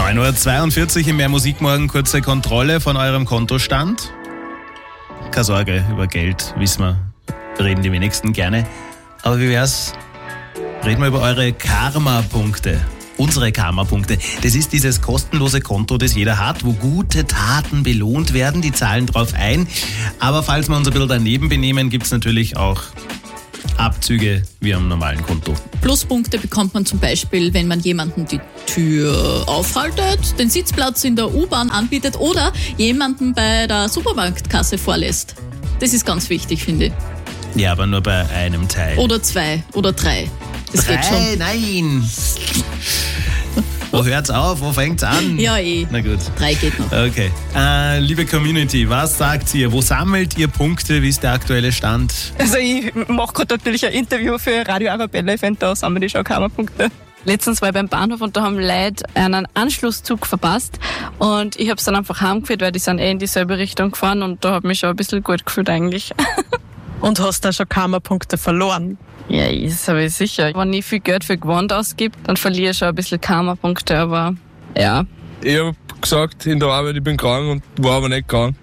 9:42 Uhr im Mehr Musikmorgen, kurze Kontrolle von eurem Kontostand. Keine Sorge, über Geld wissen wir, reden die wenigsten gerne. Aber wie wär's? Reden wir über eure Karma-Punkte. Unsere Karma-Punkte. Das ist dieses kostenlose Konto, das jeder hat, wo gute Taten belohnt werden. Die zahlen drauf ein. Aber falls wir uns ein bisschen daneben benehmen, gibt's natürlich auch Abzüge wie am normalen Konto. Pluspunkte bekommt man zum Beispiel, wenn man jemanden die Tür aufhaltet, den Sitzplatz in der U-Bahn anbietet oder jemanden bei der Supermarktkasse vorlässt. Das ist ganz wichtig, finde ich. Ja, aber nur bei einem Teil. Oder 2 oder 3. Das geht schon. Nein! Wo hört's auf? Wo fängt's an? Ja, Na gut. 3 geht noch. Okay. Liebe Community, was sagt ihr? Wo sammelt ihr Punkte? Wie ist der aktuelle Stand? Also ich mache gerade natürlich ein Interview für Radio Arabella Event, da sammeln die schon Karma-Punkte. Letztens war ich beim Bahnhof und da haben Leute einen Anschlusszug verpasst und ich habe es dann einfach heimgeführt, weil die sind in dieselbe Richtung gefahren und da habe ich mich schon ein bisschen gut gefühlt eigentlich. Und hast da schon Karma-Punkte verloren? Ja, das habe ich sicher. Wenn ich viel Geld für Gewand ausgebe, dann verliere ich schon ein bisschen Karma-Punkte, aber ja. Ich habe gesagt in der Arbeit, ich bin krank und war aber nicht krank.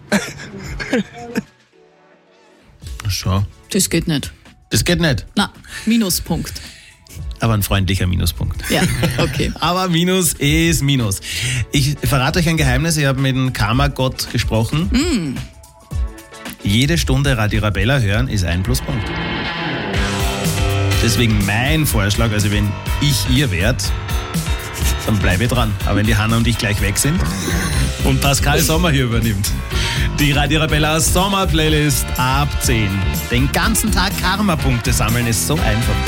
Schon. Das geht nicht. Das geht nicht. Na, Minuspunkt. Aber ein freundlicher Minuspunkt. Ja, okay. Aber Minus ist Minus. Ich verrate euch ein Geheimnis, ich habe mit dem Karma-Gott gesprochen. Jede Stunde Radio Arabella hören ist ein Pluspunkt. Deswegen mein Vorschlag, also wenn ich ihr wärt, dann bleibe ich dran. Aber wenn die Hanna und ich gleich weg sind und Pascal Sommer hier übernimmt, die Radio Arabella Sommer-Playlist ab 10. Den ganzen Tag Karma-Punkte sammeln ist so einfach.